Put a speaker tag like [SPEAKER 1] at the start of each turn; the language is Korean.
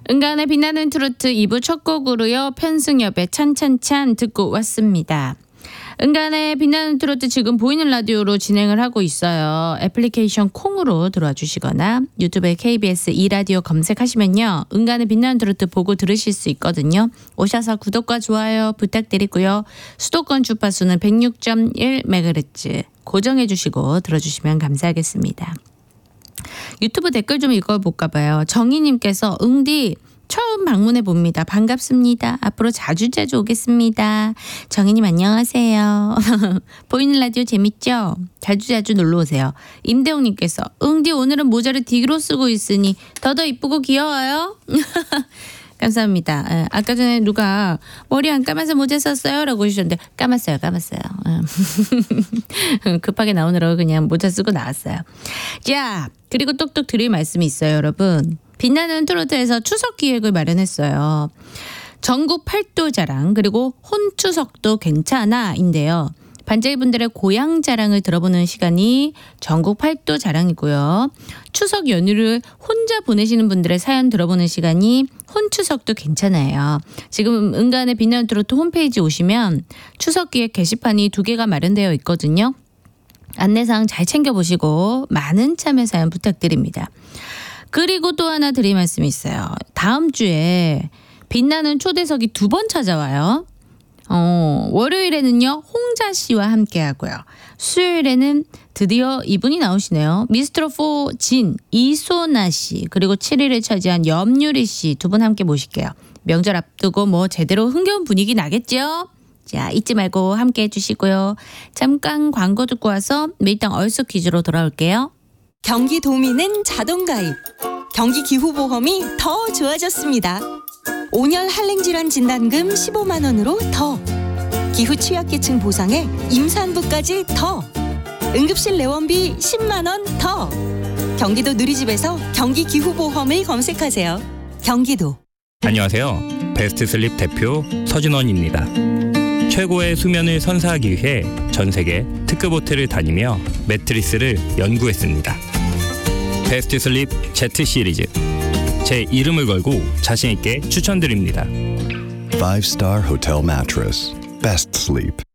[SPEAKER 1] 은간의 빛나는 트로트 2부 첫 곡으로요. 편승엽의 찬찬찬 듣고 왔습니다. 은간의 빛나는 트로트 지금 보이는 라디오로 진행을 하고 있어요. 애플리케이션 콩으로 들어와 주시거나 유튜브에 KBS 2라디오 검색하시면요. 은간의 빛나는 트로트 보고 들으실 수 있거든요. 오셔서 구독과 좋아요 부탁드리고요. 수도권 주파수는 106.1MHz 고정해 주시고 들어주시면 감사하겠습니다. 유튜브 댓글 좀 읽어볼까 봐요. 정희님께서 응디 처음 방문해 봅니다. 반갑습니다. 앞으로 자주 오겠습니다. 정희님 안녕하세요. 보이는 라디오 재밌죠? 자주 놀러 오세요. 임대웅님께서 응디 오늘은 모자를 뒤로 쓰고 있으니 더더 이쁘고 귀여워요. 감사합니다. 아까 전에 누가 머리 안 감아서 모자 썼어요? 라고 하셨는데 감았어요. 급하게 나오느라고 그냥 모자 쓰고 나왔어요. 자, 그리고 똑똑 드릴 말씀이 있어요, 여러분. 빛나는 트로트에서 추석 기획을 마련했어요. 전국 팔도 자랑 그리고 혼추석도 괜찮아인데요. 반장이분들의 고향 자랑을 들어보는 시간이 전국 팔도 자랑이고요. 추석 연휴를 혼자 보내시는 분들의 사연 들어보는 시간이 혼추석도 괜찮아요. 지금 은간의 빛나는 트로트 홈페이지 오시면 추석 기획 게시판이 2개가 마련되어 있거든요. 안내사항 잘 챙겨보시고 많은 참여 사연 부탁드립니다. 그리고 또 하나 드릴 말씀이 있어요. 다음 주에 빛나는 초대석이 2번 찾아와요. 월요일에는요 홍자 씨와 함께 하고요. 수요일에는 드디어 이분이 나오시네요. 미스터4 진 이소나 씨 그리고 7일을 차지한 염유리 씨 2분 함께 모실게요. 명절 앞두고 뭐 제대로 흥겨운 분위기 나겠죠? 자, 잊지 말고 함께 해주시고요. 잠깐 광고 듣고 와서 밀당 얼쑤 퀴즈로 돌아올게요.
[SPEAKER 2] 경기도민은 자동가입, 경기기후보험이 더 좋아졌습니다. 5년 한랭질환 진단금 15만 원으로 더, 기후 취약계층 보상에 임산부까지 더, 응급실 내원비 10만 원 더. 경기도 누리집에서 경기기후보험을 검색하세요. 경기도.
[SPEAKER 3] 안녕하세요. 베스트슬립 대표 서준원입니다. 최고의 수면을 선사하기 위해 전 세계 특급 호텔을 다니며 매트리스를 연구했습니다. 베스트슬립 Z 시리즈. 제 이름을 걸고 자신 있게 추천드립니다.
[SPEAKER 4] 5-star hotel mattress. Best sleep.